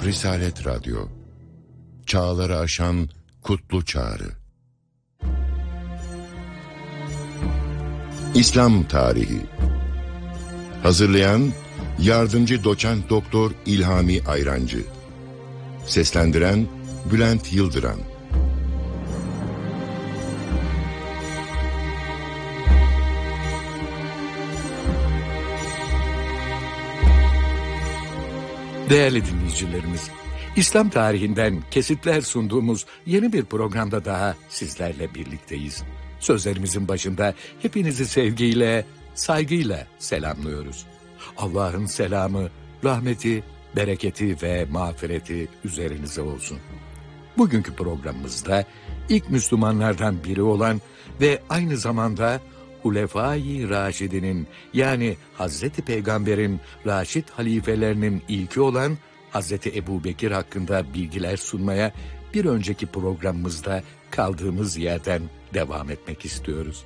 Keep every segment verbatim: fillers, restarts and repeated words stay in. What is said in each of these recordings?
Risalet Radyo. Çağları aşan kutlu çağrı. İslam Tarihi. Hazırlayan Yardımcı Doçent Doktor İlhami Ayrancı. Seslendiren Bülent Yıldıran. Değerli dinleyicilerimiz, İslam tarihinden kesitler sunduğumuz yeni bir programda daha sizlerle birlikteyiz. Sözlerimizin başında hepinizi sevgiyle, saygıyla selamlıyoruz. Allah'ın selamı, rahmeti, bereketi ve mağfireti üzerinize olsun. Bugünkü programımızda ilk Müslümanlardan biri olan ve aynı zamanda Hulefai Raşidinin yani Hazreti Peygamber'in Raşid halifelerinin ilki olan Hazreti Ebubekir hakkında bilgiler sunmaya bir önceki programımızda kaldığımız yerden devam etmek istiyoruz.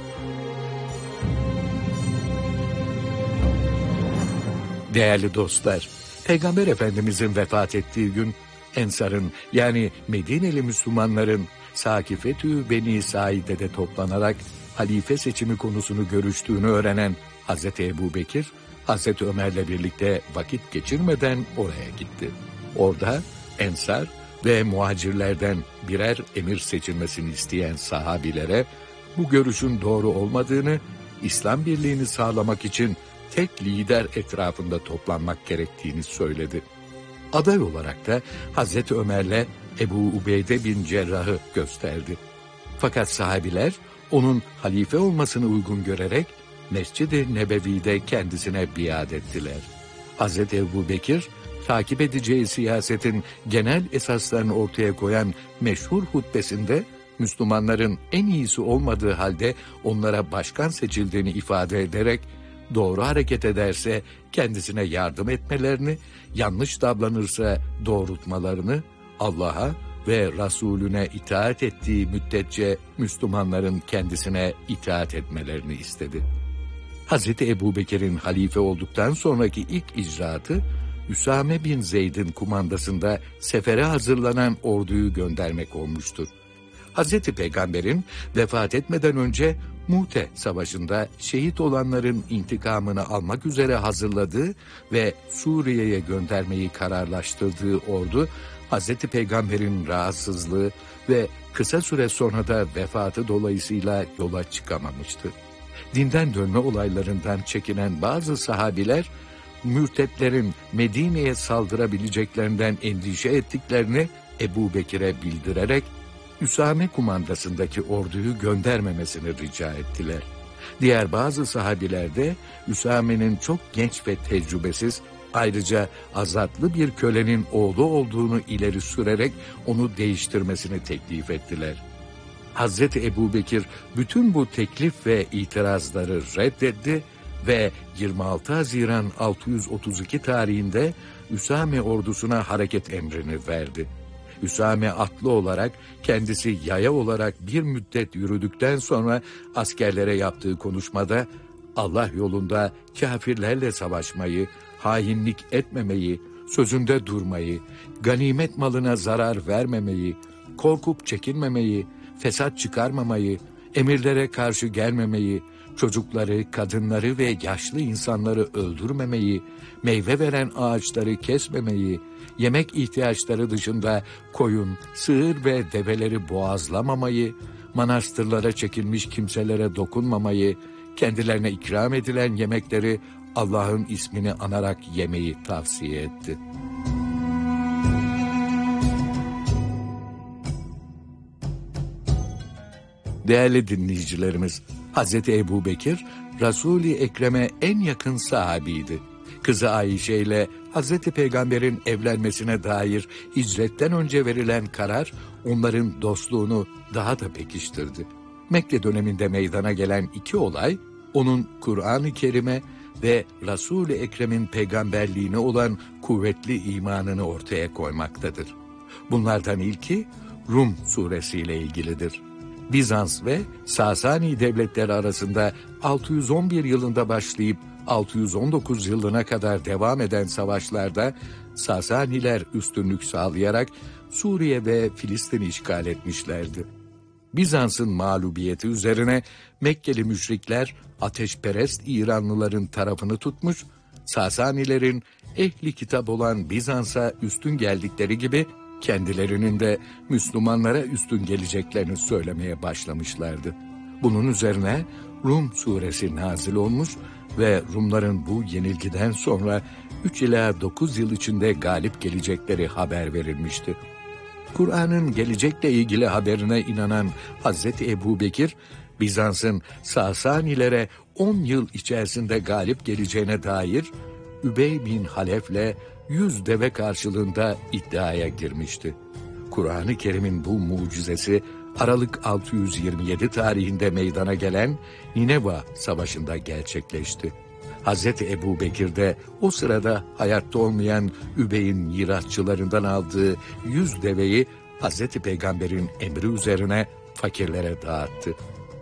Değerli dostlar, Peygamber Efendimizin vefat ettiği gün Ensar'ın yani Medineli Müslümanların Sakifetü Beni Said'de toplanarak halife seçimi konusunu görüştüğünü öğrenen Hazreti Ebubekir, Hazreti Ömer'le birlikte vakit geçirmeden oraya gitti. Orada Ensar ve muhacirlerden birer emir seçilmesini isteyen sahabilere bu görüşün doğru olmadığını, İslam birliğini sağlamak için tek lider etrafında toplanmak gerektiğini söyledi. Aday olarak da Hazreti Ömer'le Ebu Ubeyde bin Cerrah'ı gösterdi. Fakat sahabiler onun halife olmasını uygun görerek Mescid-i Nebevi'de kendisine biat ettiler. Hazreti Ebubekir, takip edeceği siyasetin genel esaslarını ortaya koyan meşhur hutbesinde Müslümanların en iyisi olmadığı halde onlara başkan seçildiğini ifade ederek doğru hareket ederse kendisine yardım etmelerini, yanlış davranırsa doğrultmalarını, Allah'a ve Resulüne itaat ettiği müddetçe Müslümanların kendisine itaat etmelerini istedi. Hazreti Ebubekir'in halife olduktan sonraki ilk icraatı, Üsame bin Zeyd'in kumandasında sefere hazırlanan orduyu göndermek olmuştur. Hazreti Peygamber'in vefat etmeden önce Mu'te Savaşı'nda şehit olanların intikamını almak üzere hazırladığı ve Suriye'ye göndermeyi kararlaştırdığı ordu, Hazreti Peygamber'in rahatsızlığı ve kısa süre sonra da vefatı dolayısıyla yola çıkamamıştı. Dinden dönme olaylarından çekinen bazı sahabiler, mürtetlerin Medine'ye saldırabileceklerinden endişe ettiklerini Ebubekir'e bildirerek, Üsame kumandasındaki orduyu göndermemesini rica ettiler. Diğer bazı sahabiler de Üsame'nin çok genç ve tecrübesiz, ayrıca azatlı bir kölenin oğlu olduğunu ileri sürerek onu değiştirmesini teklif ettiler. Hazreti Ebubekir bütün bu teklif ve itirazları reddetti ve yirmi altı Haziran altı yüz otuz iki tarihinde Üsame ordusuna hareket emrini verdi. Üsame atlı olarak, kendisi yaya olarak bir müddet yürüdükten sonra askerlere yaptığı konuşmada Allah yolunda kâfirlerle savaşmayı, hainlik etmemeyi, sözünde durmayı, ganimet malına zarar vermemeyi, korkup çekinmemeyi, fesat çıkarmamayı, emirlere karşı gelmemeyi, çocukları, kadınları ve yaşlı insanları öldürmemeyi, meyve veren ağaçları kesmemeyi, yemek ihtiyaçları dışında koyun, sığır ve develeri boğazlamamayı, manastırlara çekilmiş kimselere dokunmamayı, kendilerine ikram edilen yemekleri Allah'ın ismini anarak yemeyi tavsiye etti. Değerli dinleyicilerimiz, Hazreti Ebubekir, Resul-i Ekrem'e en yakın sahabiydi. Kızı Ayşe ile Hazreti Peygamber'in evlenmesine dair hicretten önce verilen karar, onların dostluğunu daha da pekiştirdi. Mekke döneminde meydana gelen iki olay, onun Kur'an-ı Kerim'e ve Resul-i Ekrem'in peygamberliğine olan kuvvetli imanını ortaya koymaktadır. Bunlardan ilki Rum suresiyle ilgilidir. Bizans ve Sasani devletleri arasında altı yüz on bir yılında başlayıp altı yüz on dokuz yılına kadar devam eden savaşlarda Sasaniler üstünlük sağlayarak Suriye ve Filistin'i işgal etmişlerdi. Bizans'ın mağlubiyeti üzerine Mekkeli müşrikler ateşperest İranlıların tarafını tutmuş, Sasanilerin ehli kitap olan Bizans'a üstün geldikleri gibi kendilerinin de Müslümanlara üstün geleceklerini söylemeye başlamışlardı. Bunun üzerine Rum suresi nazil olmuş ve Rumların bu yenilgiden sonra üç ila dokuz yıl içinde galip gelecekleri haber verilmişti. Kur'an'ın gelecekle ilgili haberine inanan Hazreti Ebubekir, Bizans'ın Sasanilere on yıl içerisinde galip geleceğine dair Übey bin Halef'le yüz deve karşılığında iddiaya girmişti. Kur'an-ı Kerim'in bu mucizesi Aralık altı yüz yirmi yedi tarihinde meydana gelen Nineva Savaşı'nda gerçekleşti. Hazreti Ebubekir de o sırada hayatta olmayan Übey'in mirasçılarından aldığı yüz deveyi Hazreti Peygamber'in emri üzerine fakirlere dağıttı.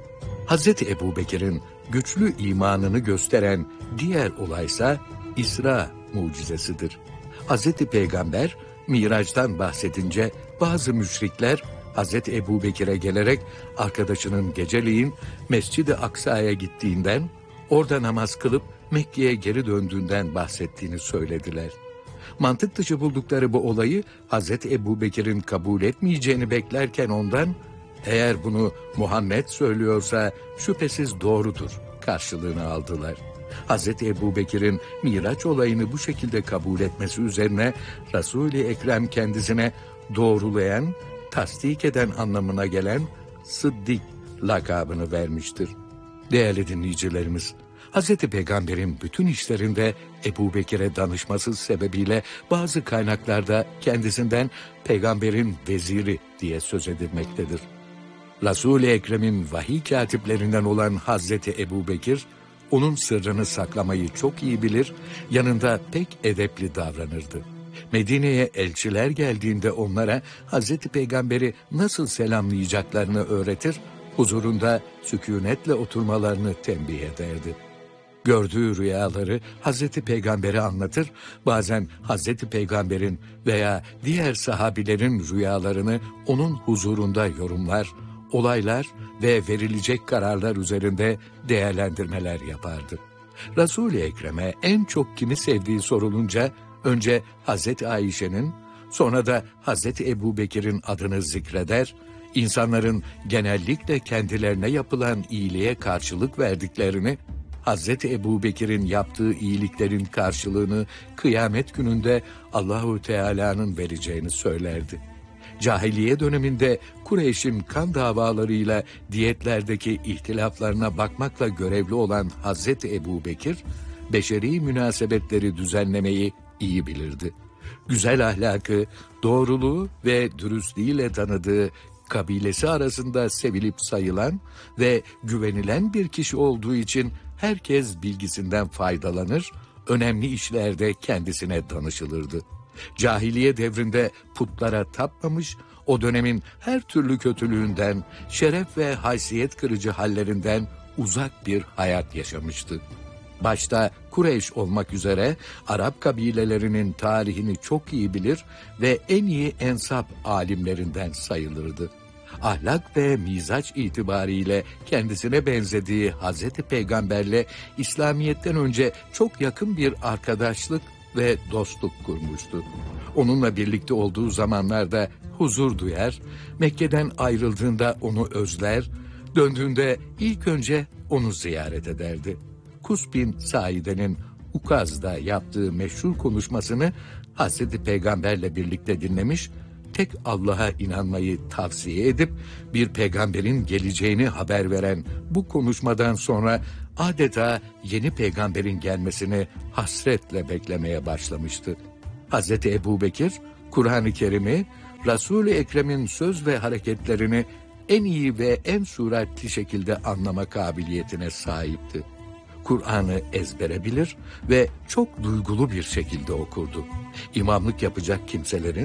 Hazreti Ebubekir'in güçlü imanını gösteren diğer olaysa İsra mucizesidir. Hazreti Peygamber Miraç'tan bahsedince bazı müşrikler Hazreti Ebubekir'e gelerek arkadaşının geceleyin Mescid-i Aksa'ya gittiğinden, orada namaz kılıp Mekke'ye geri döndüğünden bahsettiğini söylediler. Mantık dışı buldukları bu olayı Hazreti Ebubekir'in kabul etmeyeceğini beklerken ondan, eğer bunu Muhammed söylüyorsa şüphesiz doğrudur karşılığını aldılar. Hazreti Ebubekir'in Miraç olayını bu şekilde kabul etmesi üzerine Resul-i Ekrem kendisine doğrulayan, tasdik eden anlamına gelen Sıddik lakabını vermiştir. Değerli dinleyicilerimiz, Hazreti Peygamber'in bütün işlerinde Ebubekir'e danışması sebebiyle bazı kaynaklarda kendisinden Peygamber'in veziri diye söz edilmektedir. Resul-i Ekrem'in vahiy katiplerinden olan Hazreti Ebubekir, onun sırrını saklamayı çok iyi bilir, yanında pek edepli davranırdı. Medine'ye elçiler geldiğinde onlara Hazreti Peygamber'i nasıl selamlayacaklarını öğretir, huzurunda sükûnetle oturmalarını tembih ederdi. Gördüğü rüyaları Hazreti Peygamber'e anlatır, bazen Hazreti Peygamber'in veya diğer sahabilerin rüyalarını onun huzurunda yorumlar, olaylar ve verilecek kararlar üzerinde değerlendirmeler yapardı. Resul-i Ekrem'e en çok kimi sevdiği sorulunca önce Hazreti Ayşe'nin, sonra da Hazreti Ebubekir'in adını zikreder, insanların genellikle kendilerine yapılan iyiliğe karşılık verdiklerini, Hazreti Ebubekir'in yaptığı iyiliklerin karşılığını kıyamet gününde Allahu Teala'nın vereceğini söylerdi. Cahiliye döneminde Kureyş'in kan davalarıyla diyetlerdeki ihtilaflarına bakmakla görevli olan Hazreti Ebubekir, beşeri münasebetleri düzenlemeyi iyi bilirdi. Güzel ahlakı, doğruluğu ve dürüstlüğüyle tanıdığı, kabilesi arasında sevilip sayılan ve güvenilen bir kişi olduğu için herkes bilgisinden faydalanır, önemli işlerde kendisine danışılırdı. Cahiliye devrinde putlara tapmamış, o dönemin her türlü kötülüğünden, şeref ve haysiyet kırıcı hallerinden uzak bir hayat yaşamıştı. Başta Kureyş olmak üzere Arap kabilelerinin tarihini çok iyi bilir ve en iyi ensap alimlerinden sayılırdı. Ahlak ve mizaç itibariyle kendisine benzediği Hazreti Peygamberle İslamiyet'ten önce çok yakın bir arkadaşlık ve dostluk kurmuştu. Onunla birlikte olduğu zamanlarda huzur duyar, Mekke'den ayrıldığında onu özler, döndüğünde ilk önce onu ziyaret ederdi. Kus bin Saide'nin Ukaz'da yaptığı meşhur konuşmasını Hazreti Peygamberle birlikte dinlemiş, tek Allah'a inanmayı tavsiye edip bir peygamberin geleceğini haber veren bu konuşmadan sonra adeta yeni peygamberin gelmesini hasretle beklemeye başlamıştı. Hazreti Ebubekir, Kur'an-ı Kerim'i, Resul-i Ekrem'in söz ve hareketlerini en iyi ve en süratli şekilde anlama kabiliyetine sahipti. Kur'an'ı ezbere bilir ve çok duygulu bir şekilde okurdu. İmamlık yapacak kimselerin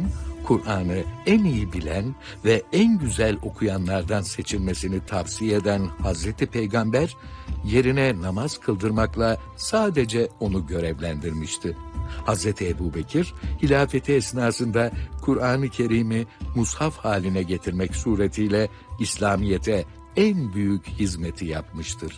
Kur'an'ı en iyi bilen ve en güzel okuyanlardan seçilmesini tavsiye eden Hazreti Peygamber, yerine namaz kıldırmakla sadece onu görevlendirmişti. Hazreti Ebubekir, hilafeti esnasında Kur'an-ı Kerim'i mushaf haline getirmek suretiyle İslamiyet'e en büyük hizmeti yapmıştır.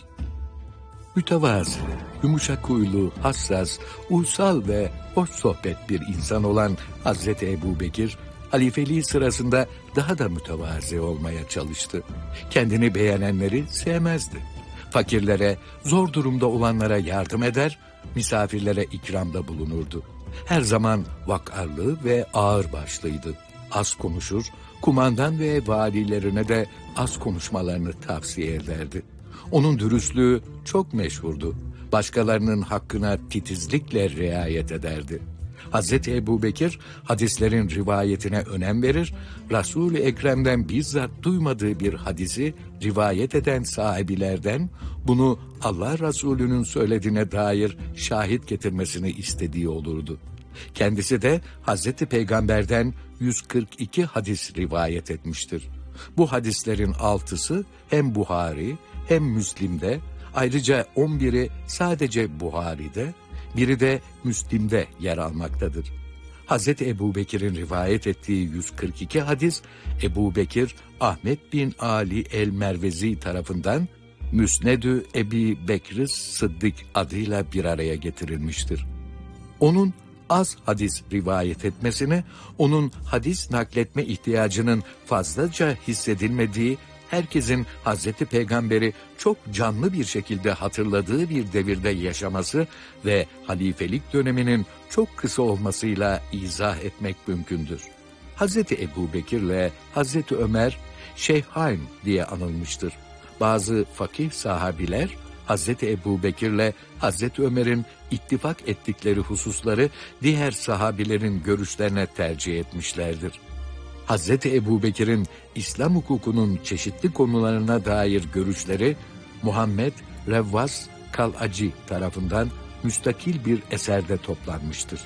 Mütevazı, yumuşak huylu, hassas, uysal ve hoş sohbet bir insan olan Hazreti Ebubekir, halifeliği sırasında daha da mütevazı olmaya çalıştı. Kendini beğenenleri sevmezdi. Fakirlere, zor durumda olanlara yardım eder, misafirlere ikramda bulunurdu. Her zaman vakarlı ve ağırbaşlıydı. Az konuşur, kumandan ve valilerine de az konuşmalarını tavsiye ederdi. Onun dürüstlüğü çok meşhurdu. Başkalarının hakkına titizlikle riayet ederdi. Hazreti Ebubekir hadislerin rivayetine önem verir, Resul-i Ekrem'den bizzat duymadığı bir hadisi rivayet eden sahibilerden bunu Allah Resulü'nün söylediğine dair şahit getirmesini istediği olurdu. Kendisi de Hazreti Peygamber'den yüz kırk iki hadis rivayet etmiştir. Bu hadislerin altısı hem Buhari hem Müslim'de, ayrıca on biri sadece Buhari'de, biri de Müslim'de yer almaktadır. Hazreti Ebubekir'in rivayet ettiği yüz kırk iki hadis, Ebubekir Ahmet bin Ali el-Mervezi tarafından Müsnedü Ebi Bekr Sıddık adıyla bir araya getirilmiştir. Onun az hadis rivayet etmesini, onun hadis nakletme ihtiyacının fazlaca hissedilmediği, herkesin Hazreti Peygamber'i çok canlı bir şekilde hatırladığı bir devirde yaşaması ve halifelik döneminin çok kısa olmasıyla izah etmek mümkündür. Hazreti Ebubekir'le Hazreti Ömer, Şeyhayn diye anılmıştır. Bazı fakih sahabiler, Hazreti Ebubekir'le Hazreti Ömer'in ittifak ettikleri hususları diğer sahabilerin görüşlerine tercih etmişlerdir. Hazreti Ebubekir'in İslam hukukunun çeşitli konularına dair görüşleri Muhammed Revvas Kal'aci tarafından müstakil bir eserde toplanmıştır.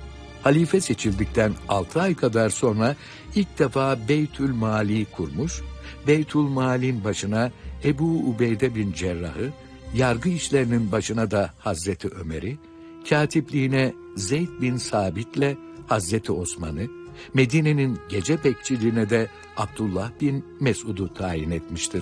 Halife seçildikten altı ay kadar sonra ilk defa Beytül Mali kurmuş, Beytül Mal'in başına Ebu Ubeyde bin Cerrah'ı, yargı işlerinin başına da Hazreti Ömer'i, katipliğine Zeyd bin Sabit'le Hazreti Osman'ı, Medine'nin gece bekçiliğine de Abdullah bin Mesud'u tayin etmiştir.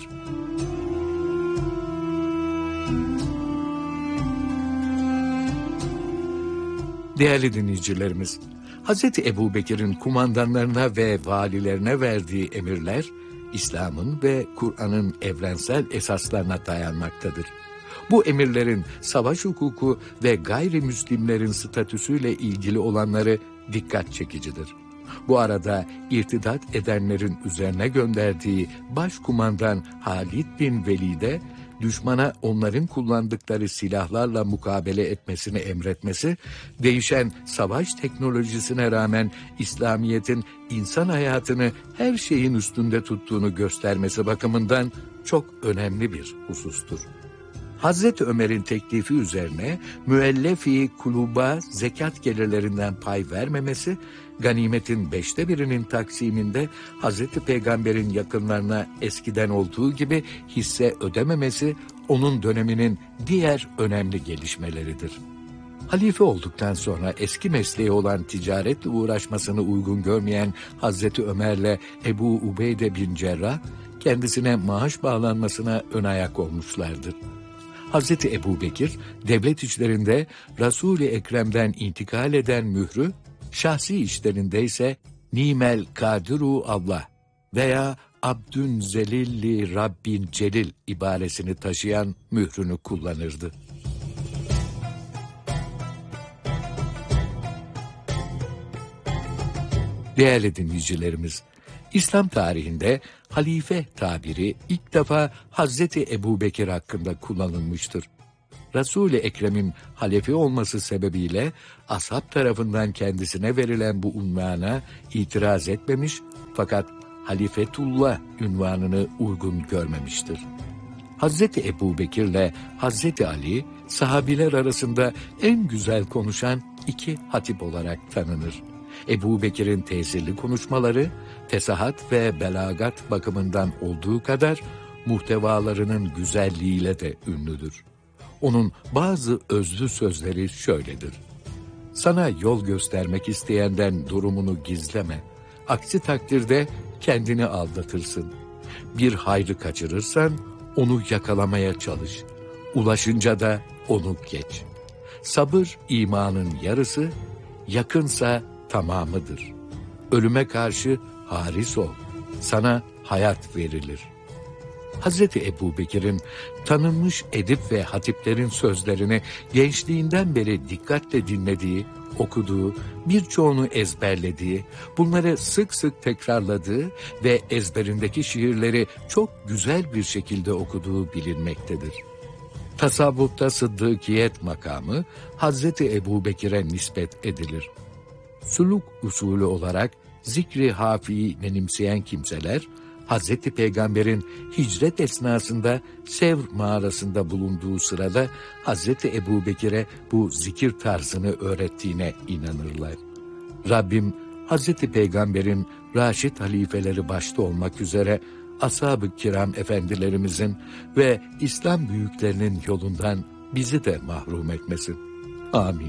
Değerli dinleyicilerimiz, Hazreti Ebubekir'in kumandanlarına ve valilerine verdiği emirler, İslam'ın ve Kur'an'ın evrensel esaslarına dayanmaktadır. Bu emirlerin savaş hukuku ve gayrimüslimlerin statüsüyle ilgili olanları dikkat çekicidir. Bu arada irtidat edenlerin üzerine gönderdiği başkumandan Halid bin Velid'e düşmana onların kullandıkları silahlarla mukabele etmesini emretmesi, değişen savaş teknolojisine rağmen İslamiyet'in insan hayatını her şeyin üstünde tuttuğunu göstermesi bakımından çok önemli bir husustur. Hazreti Ömer'in teklifi üzerine müellefi kuluba zekat gelirlerinden pay vermemesi, ganimetin beşte birinin taksiminde Hazreti Peygamber'in yakınlarına eskiden olduğu gibi hisse ödememesi, onun döneminin diğer önemli gelişmeleridir. Halife olduktan sonra eski mesleği olan ticaretle uğraşmasını uygun görmeyen Hazreti Ömer'le Ebu Ubeyde bin Cerrah, kendisine maaş bağlanmasına ön ayak olmuşlardır. Hazreti Ebubekir, devlet işlerinde Resul-i Ekrem'den intikal eden mührü, şahsi işlerinde ise Nimel Kadiru Allah veya Abdün Zelilli Rabbin Celil ibaresini taşıyan mührünü kullanırdı. Değerli dinleyicilerimiz, İslam tarihinde halife tabiri ilk defa Hazreti Ebubekir hakkında kullanılmıştır. Resul-i Ekrem'in halefe olması sebebiyle ashab tarafından kendisine verilen bu unvana itiraz etmemiş, fakat Halifetullah unvanını uygun görmemiştir. Hazreti Ebubekir'le Hazreti Ali, sahabiler arasında en güzel konuşan iki hatip olarak tanınır. Ebu Bekir'in tesirli konuşmaları, fesahat ve belagat bakımından olduğu kadar muhtevalarının güzelliğiyle de ünlüdür. Onun bazı özlü sözleri şöyledir: Sana yol göstermek isteyenden durumunu gizleme. Aksi takdirde kendini aldatırsın. Bir hayrı kaçırırsan onu yakalamaya çalış. Ulaşınca da onu geç. Sabır imanın yarısı, yakınsa tamamıdır. Ölüme karşı haris ol. Sana hayat verilir. Hazreti Ebu Bekir'in tanınmış edip ve hatiplerin sözlerini gençliğinden beri dikkatle dinlediği, okuduğu, birçoğunu ezberlediği, bunları sık sık tekrarladığı ve ezberindeki şiirleri çok güzel bir şekilde okuduğu bilinmektedir. Tasavvufta sıddıkiyet makamı Hazreti Ebu Bekir'e nispet edilir. Suluk usulü olarak zikri hafiyi benimseyen kimseler, Hazreti Peygamber'in hicret esnasında Sevr mağarasında bulunduğu sırada Hazreti Ebu Bekir'e bu zikir tarzını öğrettiğine inanırlar. Rabbim Hazreti Peygamber'in Raşid halifeleri başta olmak üzere ashab-ı kiram efendilerimizin ve İslam büyüklerinin yolundan bizi de mahrum etmesin. Amin.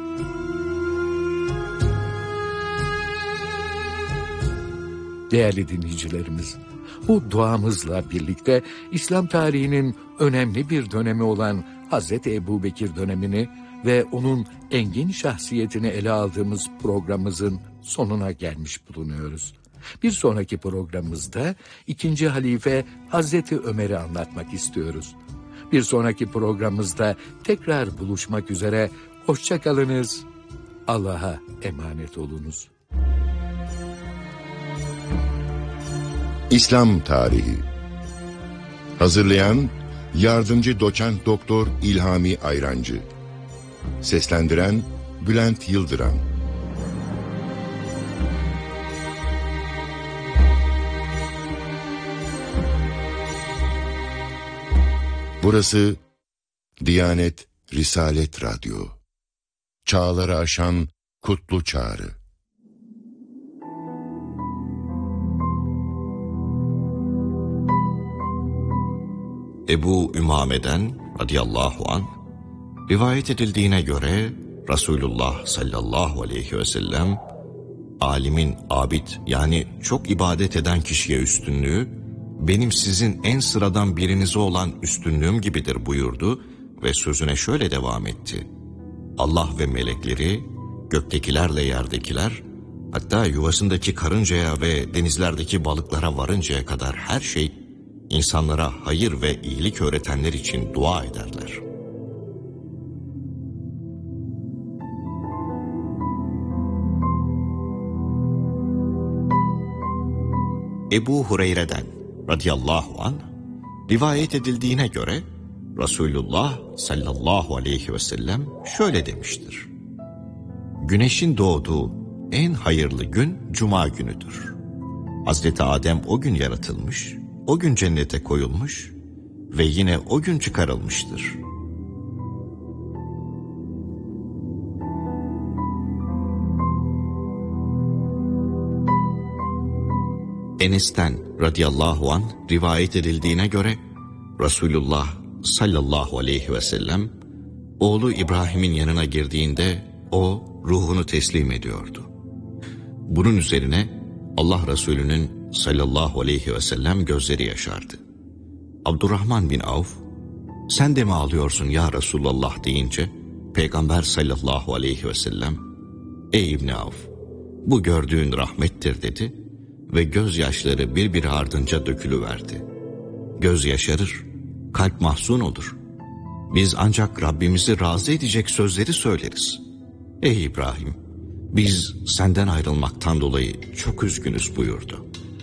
Değerli dinleyicilerimiz, bu duamızla birlikte İslam tarihinin önemli bir dönemi olan Hazreti Ebu Bekir dönemini ve onun engin şahsiyetini ele aldığımız programımızın sonuna gelmiş bulunuyoruz. Bir sonraki programımızda ikinci halife Hazreti Ömer'i anlatmak istiyoruz. Bir sonraki programımızda tekrar buluşmak üzere, hoşça kalınız, Allah'a emanet olunuz. İslam Tarihi. Hazırlayan Yardımcı Doçent Doktor İlhami Ayrancı. Seslendiren Bülent Yıldıran. Burası Diyanet Risalet Radyo. Çağları aşan kutlu çağrı. Ebu Ümame'den radıyallahu anh rivayet edildiğine göre Resulullah sallallahu aleyhi ve sellem, alimin abid yani çok ibadet eden kişiye üstünlüğü benim sizin en sıradan birinize olan üstünlüğüm gibidir buyurdu ve sözüne şöyle devam etti: Allah ve melekleri, göktekilerle yerdekiler, hatta yuvasındaki karıncaya ve denizlerdeki balıklara varıncaya kadar her şey insanlara hayır ve iyilik öğretenler için dua ederler. Ebu Hureyre'den radıyallahu anh rivayet edildiğine göre Resulullah sallallahu aleyhi ve sellem şöyle demiştir: Güneşin doğduğu en hayırlı gün Cuma günüdür. Hazreti Adem o gün yaratılmış, o gün cennete koyulmuş ve yine o gün çıkarılmıştır. Enes'ten radıyallahu anh rivayet edildiğine göre Resulullah sallallahu aleyhi ve sellem oğlu İbrahim'in yanına girdiğinde o ruhunu teslim ediyordu. Bunun üzerine Allah Resulü'nün sallallahu aleyhi ve sellem gözleri yaşardı. Abdurrahman bin Avf, sen de mi ağlıyorsun ya Resulallah deyince Peygamber sallallahu aleyhi ve sellem, ey İbni Avf, bu gördüğün rahmettir dedi ve gözyaşları birbiri ardınca dökülüverdi. Göz yaşarır, kalp mahzun olur. Biz ancak Rabbimizi razı edecek sözleri söyleriz. Ey İbrahim, biz senden ayrılmaktan dolayı çok üzgünüz buyurdu.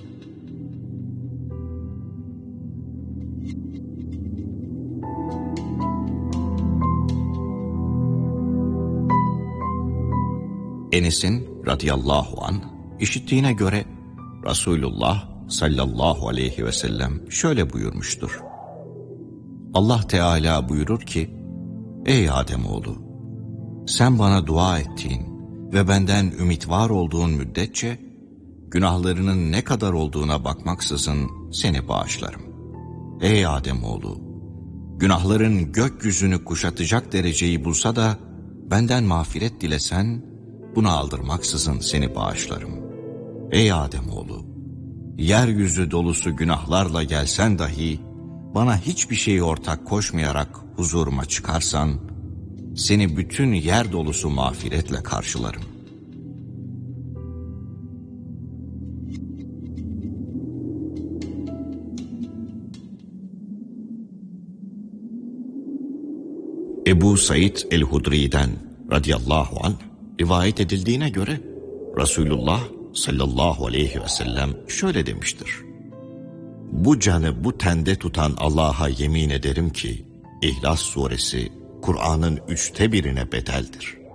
Enes'in radıyallahu anh işittiğine göre Resulullah sallallahu aleyhi ve sellem şöyle buyurmuştur: Allah Teala buyurur ki, ey Ademoğlu, sen bana dua ettiğin ve benden ümit var olduğun müddetçe, günahlarının ne kadar olduğuna bakmaksızın seni bağışlarım. Ey Ademoğlu! Günahların gökyüzünü kuşatacak dereceyi bulsa da, benden mağfiret dilesen, buna aldırmaksızın seni bağışlarım. Ey Ademoğlu! Yeryüzü dolusu günahlarla gelsen dahi, bana hiçbir şeyi ortak koşmayarak huzuruma çıkarsan, seni bütün yer dolusu mağfiretle karşılarım. Ebu Said el-Hudri'den radıyallahu anh rivayet edildiğine göre Resulullah sallallahu aleyhi ve sellem şöyle demiştir: Bu canı bu tende tutan Allah'a yemin ederim ki İhlas suresi Kur'an'ın üçte birine bedeldir.